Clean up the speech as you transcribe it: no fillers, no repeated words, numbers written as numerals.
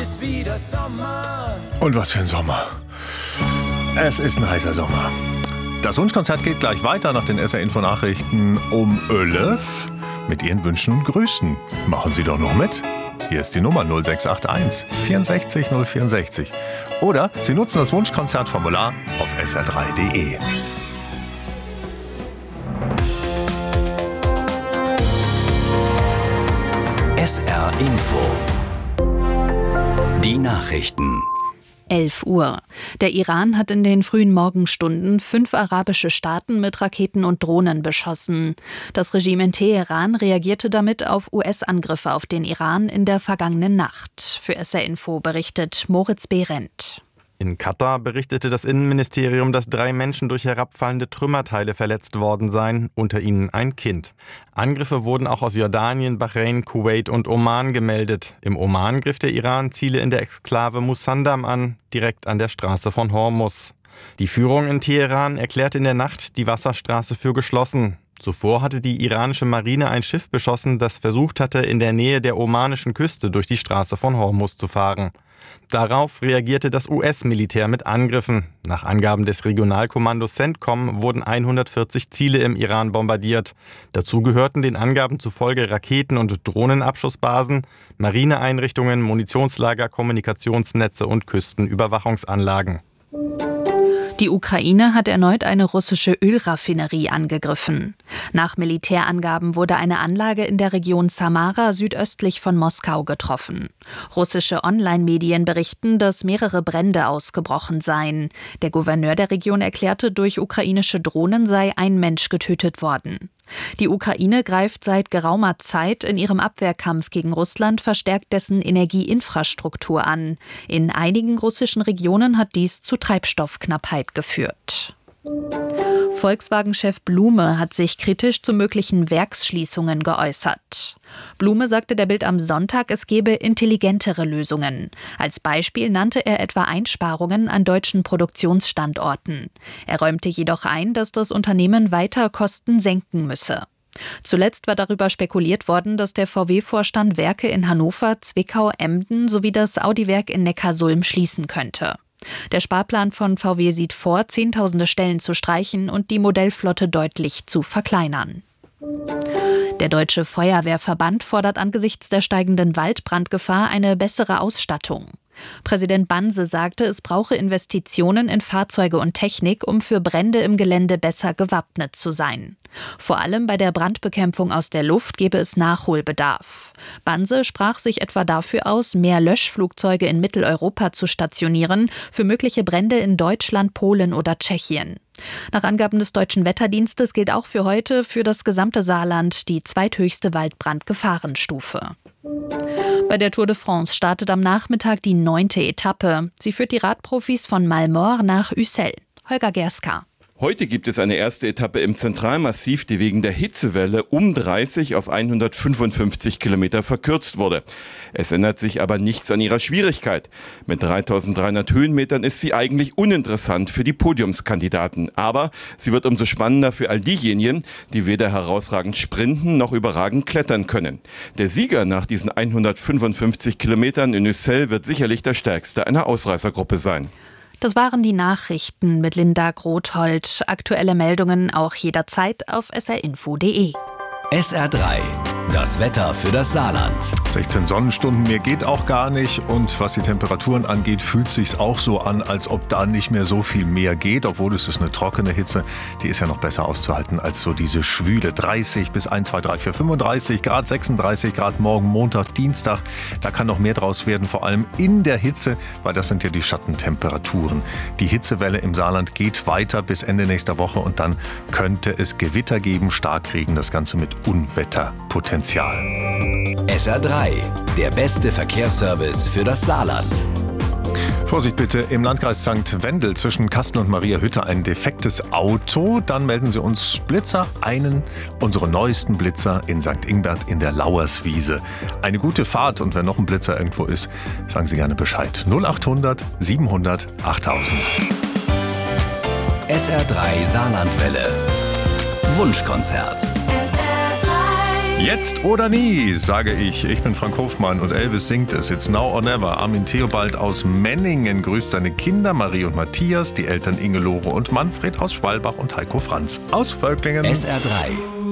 ist wieder Sommer. Und was für ein Sommer. Es ist ein heißer Sommer. Das Wunschkonzert geht gleich weiter nach den SR-Info-Nachrichten um 11 mit Ihren Wünschen und Grüßen. Machen Sie doch noch mit. Hier ist die Nummer 0681 64 064. Oder Sie nutzen das Wunschkonzertformular auf sr3.de. SR Info. Die Nachrichten. 11 Uhr. Der Iran hat in den frühen Morgenstunden 5 arabische Staaten mit Raketen und Drohnen beschossen. Das Regime in Teheran reagierte damit auf US-Angriffe auf den Iran in der vergangenen Nacht. Für SR Info berichtet Moritz Behrendt. In Katar berichtete das Innenministerium, dass 3 Menschen durch herabfallende Trümmerteile verletzt worden seien, unter ihnen ein Kind. Angriffe wurden auch aus Jordanien, Bahrain, Kuwait und Oman gemeldet. Im Oman griff der Iran Ziele in der Exklave Musandam an, direkt an der Straße von Hormuz. Die Führung in Teheran erklärte in der Nacht die Wasserstraße für geschlossen. Zuvor hatte die iranische Marine ein Schiff beschossen, das versucht hatte, in der Nähe der omanischen Küste durch die Straße von Hormuz zu fahren. Darauf reagierte das US-Militär mit Angriffen. Nach Angaben des Regionalkommandos CENTCOM wurden 140 Ziele im Iran bombardiert. Dazu gehörten den Angaben zufolge Raketen- und Drohnenabschussbasen, Marineeinrichtungen, Munitionslager, Kommunikationsnetze und Küstenüberwachungsanlagen. Die Ukraine hat erneut eine russische Ölraffinerie angegriffen. Nach Militärangaben wurde eine Anlage in der Region Samara südöstlich von Moskau getroffen. Russische Online-Medien berichten, dass mehrere Brände ausgebrochen seien. Der Gouverneur der Region erklärte, durch ukrainische Drohnen sei ein Mensch getötet worden. Die Ukraine greift seit geraumer Zeit in ihrem Abwehrkampf gegen Russland verstärkt dessen Energieinfrastruktur an. In einigen russischen Regionen hat dies zu Treibstoffknappheit geführt. Volkswagen-Chef Blume hat sich kritisch zu möglichen Werksschließungen geäußert. Blume sagte der Bild am Sonntag, es gebe intelligentere Lösungen. Als Beispiel nannte er etwa Einsparungen an deutschen Produktionsstandorten. Er räumte jedoch ein, dass das Unternehmen weiter Kosten senken müsse. Zuletzt war darüber spekuliert worden, dass der VW-Vorstand Werke in Hannover, Zwickau, Emden sowie das Audi-Werk in Neckarsulm schließen könnte. Der Sparplan von VW sieht vor, Zehntausende Stellen zu streichen und die Modellflotte deutlich zu verkleinern. Der Deutsche Feuerwehrverband fordert angesichts der steigenden Waldbrandgefahr eine bessere Ausstattung. Präsident Banse sagte, es brauche Investitionen in Fahrzeuge und Technik, um für Brände im Gelände besser gewappnet zu sein. Vor allem bei der Brandbekämpfung aus der Luft gebe es Nachholbedarf. Banse sprach sich etwa dafür aus, mehr Löschflugzeuge in Mitteleuropa zu stationieren, für mögliche Brände in Deutschland, Polen oder Tschechien. Nach Angaben des Deutschen Wetterdienstes gilt auch für heute für das gesamte Saarland die zweithöchste Waldbrandgefahrenstufe. Bei der Tour de France startet am Nachmittag die 9. Etappe. Sie führt die Radprofis von Malmort nach Ussel. Holger Gerska. Heute gibt es eine erste Etappe im Zentralmassiv, die wegen der Hitzewelle um 30 auf 155 Kilometer verkürzt wurde. Es ändert sich aber nichts an ihrer Schwierigkeit. Mit 3300 Höhenmetern ist sie eigentlich uninteressant für die Podiumskandidaten. Aber sie wird umso spannender für all diejenigen, die weder herausragend sprinten noch überragend klettern können. Der Sieger nach diesen 155 Kilometern in Ussel wird sicherlich der stärkste einer Ausreißergruppe sein. Das waren die Nachrichten mit Linda Grothold. Aktuelle Meldungen auch jederzeit auf srinfo.de. SR3, das Wetter für das Saarland. 16 Sonnenstunden, mehr geht auch gar nicht. Und was die Temperaturen angeht, fühlt es sich auch so an, als ob da nicht mehr so viel mehr geht. Obwohl es ist eine trockene Hitze, die ist ja noch besser auszuhalten als so diese schwüle 30 bis 1, 2, 3, 4, 35 Grad, 36 Grad morgen, Montag, Dienstag. Da kann noch mehr draus werden, vor allem in der Hitze, weil das sind ja die Schattentemperaturen. Die Hitzewelle im Saarland geht weiter bis Ende nächster Woche und dann könnte es Gewitter geben, Starkregen, das Ganze mit Unwetterpotenzial. SR3, der beste Verkehrsservice für das Saarland. Vorsicht bitte, im Landkreis St. Wendel zwischen Kastel und Mariahütte ein defektes Auto. Dann melden Sie uns Blitzer, unsere neuesten Blitzer in St. Ingbert in der Lauerswiese. Eine gute Fahrt und wenn noch ein Blitzer irgendwo ist, sagen Sie gerne Bescheid. 0800 700 8000. SR3 Saarlandwelle. Wunschkonzert. SR3 Jetzt oder nie, sage ich. Ich bin Frank Hofmann und Elvis singt es. It's now or never. Armin Theobald aus Menningen grüßt seine Kinder Marie und Matthias, die Eltern Ingelore und Manfred aus Schwalbach und Heiko Franz aus Völklingen. SR3